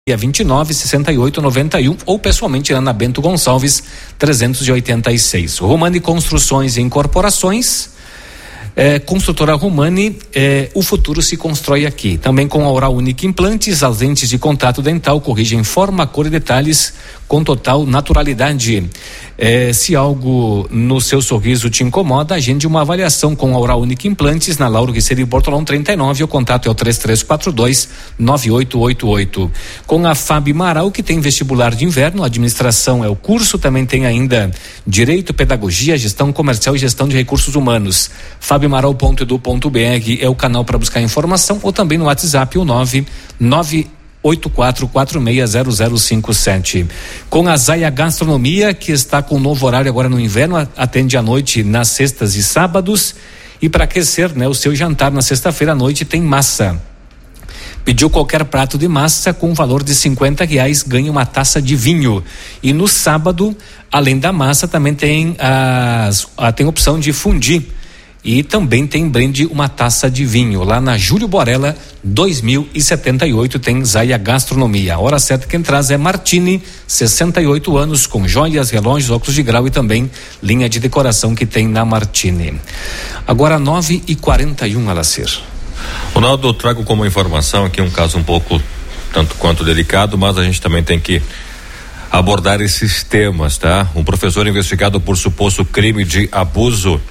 29 68 91 ou pessoalmente lá na Bento Gonçalves 386. Romani Construções e Incorporações, construtora Romani, o futuro se constrói aqui. Também com a Oral Unique Implantes, as lentes de contato dental corrigem forma, cor e detalhes com total naturalidade. Se algo no seu sorriso te incomoda, agende uma avaliação com a Oral Unique Implantes na Lauro Riceiro Bortolão 39. O contato é o 3342-9888. Com a Fabi Maral, que tem vestibular de inverno, administração é o curso, também tem ainda Direito, Pedagogia, Gestão Comercial e Gestão de Recursos Humanos. fabimaral.edu.br é o canal para buscar informação, ou também no WhatsApp o 984460057. Com a Zaia Gastronomia, que está com um novo horário agora no inverno, atende à noite nas sextas e sábados. E para aquecer, o seu jantar na sexta-feira à noite tem massa. Pediu qualquer prato de massa com valor de R$50, ganha uma taça de vinho. E no sábado, além da massa, também tem tem opção de fundir. E também tem brinde uma taça de vinho. Lá na Júlio Borella, 2078, tem Zaia Gastronomia. A hora certa quem traz é Martini, 68 anos, com joias, relógios, óculos de grau e também linha de decoração que tem na Martini. Agora 9h41, Alacir. Ronaldo, eu trago como informação aqui um caso um pouco tanto quanto delicado, mas a gente também tem que abordar esses temas, tá? Um professor investigado por suposto crime de abuso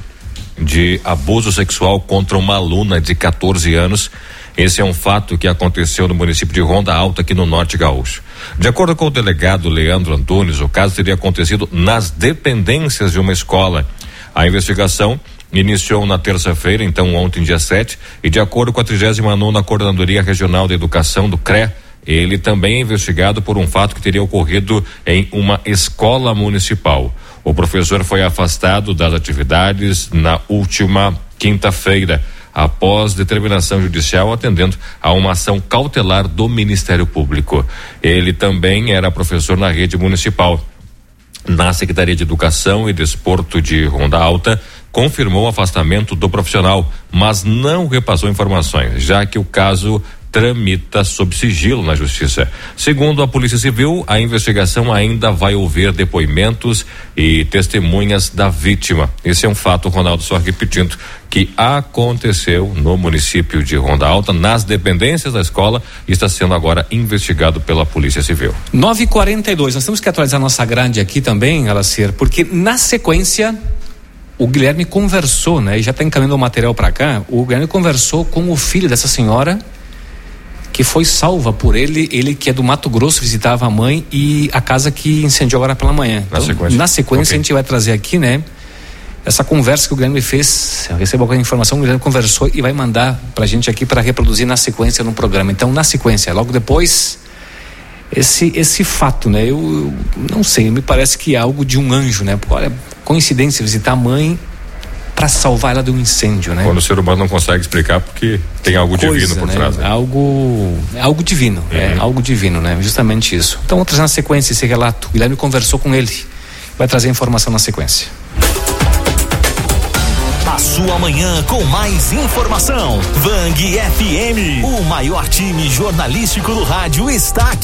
sexual contra uma aluna de 14 anos. Esse é um fato que aconteceu no município de Ronda Alta, aqui no Norte Gaúcho. De acordo com o delegado Leandro Antunes, o caso teria acontecido nas dependências de uma escola. A investigação iniciou na terça-feira, então ontem, dia 7, e de acordo com a 39ª Coordenadoria Regional da Educação do CREA, ele também é investigado por um fato que teria ocorrido em uma escola municipal. O professor foi afastado das atividades na última quinta-feira, após determinação judicial, atendendo a uma ação cautelar do Ministério Público. Ele também era professor na rede municipal. Na Secretaria de Educação e Desporto de Ronda Alta, confirmou o afastamento do profissional, mas não repassou informações, já que o caso tramita sob sigilo na Justiça. Segundo a Polícia Civil, a investigação ainda vai ouvir depoimentos e testemunhas da vítima. Esse é um fato, Ronaldo, só repetindo, que aconteceu no município de Ronda Alta, nas dependências da escola, e está sendo agora investigado pela Polícia Civil. 9h42, nós temos que atualizar nossa grade aqui também, Alacir, porque na sequência o Guilherme conversou, e já está encaminhando o material para cá. O Guilherme conversou com o filho dessa senhora, que foi salva por ele que é do Mato Grosso, visitava a mãe, e a casa que incendiou agora pela manhã. Na sequência, okay, a gente vai trazer aqui, essa conversa que o Guilherme fez. Eu recebo alguma informação, o Guilherme conversou e vai mandar pra gente aqui para reproduzir na sequência no programa. Então, na sequência, logo depois, esse fato, eu não sei, me parece que é algo de um anjo, Olha, coincidência, visitar a mãe para salvar ela de um incêndio, Quando o ser humano não consegue explicar, porque tem algo divino por trás. Algo divino, algo divino, Justamente isso. Então, vamos trazer na sequência esse relato. O Guilherme conversou com ele, vai trazer informação na sequência. A sua manhã com mais informação. Vang FM, o maior time jornalístico do rádio está aqui.